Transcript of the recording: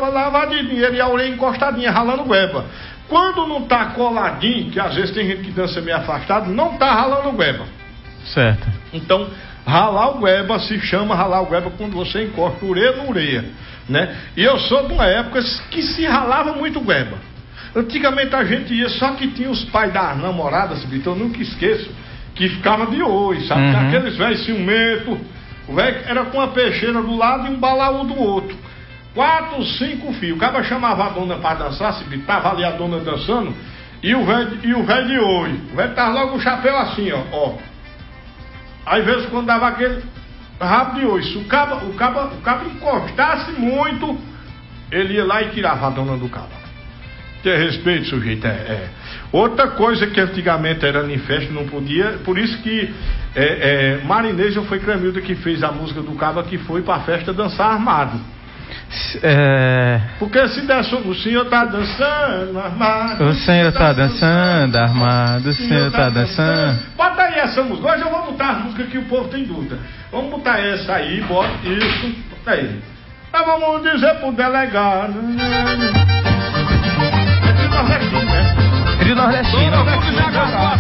lavada de dinheiro e a orelha encostadinha, ralando gueba. Quando não tá coladinho, que às vezes tem gente que dança meio afastado, não tá ralando gueba. Certo. Então, ralar o gueba se chama ralar o gueba quando você encosta orelha no orelha, né? E eu sou de uma época que se ralava muito gueba. Antigamente a gente ia, só que tinha os pais das namoradas, Vitor, eu nunca esqueço, que ficava de olho, sabe? Aqueles velhos ciumentos, o velho era com uma peixeira do lado e um balaú do outro. 4, 5 fios. O cara chamava a dona para dançar, se tava ali a dona dançando, e o velho de olho. O velho tava logo o chapéu assim, ó. Aí, às vezes, quando dava aquele rabo de olho, se o cabo encostasse muito, ele ia lá e tirava a dona do cabo. Ter respeito, sujeito, Outra coisa que antigamente era em festa, não podia, por isso que Marineja foi Cremilda que fez a música do cabo, que foi pra festa dançar armado. Porque se der o senhor tá dançando armado, o senhor tá dançando armado, o senhor tá dançando. Bota aí essa música. Hoje eu vou botar a música que o povo tem dúvida. Vamos botar essa aí, bota isso, bota aí. Então vamos dizer pro delegado. É de nordestino, né? De nordestino.